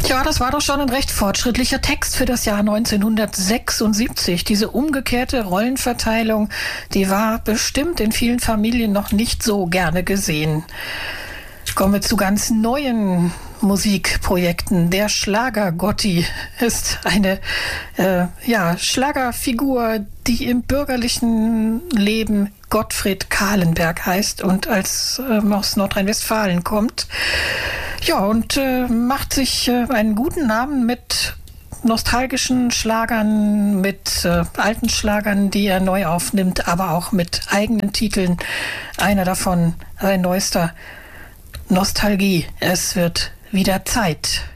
Ja, das war doch schon ein recht fortschrittlicher Text für das Jahr 1976. Diese umgekehrte Rollenverteilung, die war bestimmt in vielen Familien noch nicht so gerne gesehen. Kommen wir zu ganz neuen Musikprojekten. Der Schlager-Gotti ist eine Schlagerfigur, die im bürgerlichen Leben Gottfried Kahlenberg heißt und aus Nordrhein-Westfalen kommt. Ja, und macht sich einen guten Namen mit nostalgischen Schlagern, mit alten Schlagern, die er neu aufnimmt, aber auch mit eigenen Titeln. Einer davon, sein neuester, Nostalgie. Es wird wieder Zeit.